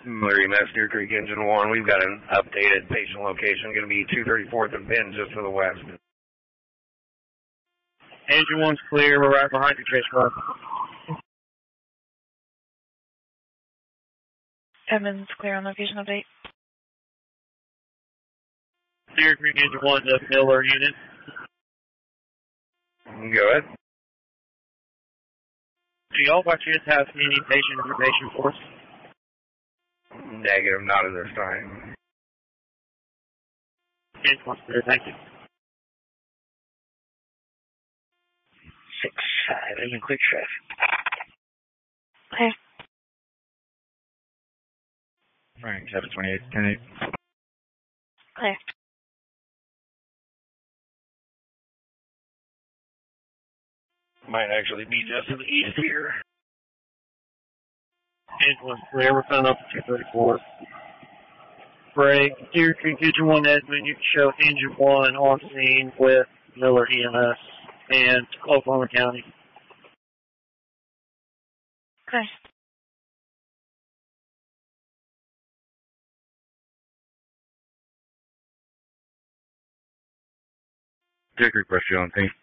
Larry Mess, Deer Creek Engine 1. We've got an updated patient location. Going to be 234th and Penn, just to the west. Engine 1's clear. We're right behind the chase car. Evans, clear on location update. Deer Creek Engine 1 to Miller unit. Go ahead. Do y'all by chance have any patient information for us? Negative, not at this time. Engine 1's clear, thank you. 6-5, Engine quick traffic. Clear. Frank, 728, 10-8. Clear. Might actually be just to the east here. Engine 1's clear. We're coming up to 234. Break. Deer Creek Engine 1 Edmund, you can show Engine 1 on scene with Miller EMS and Oklahoma County. Clear. Deer Creek, West Jones, thanks.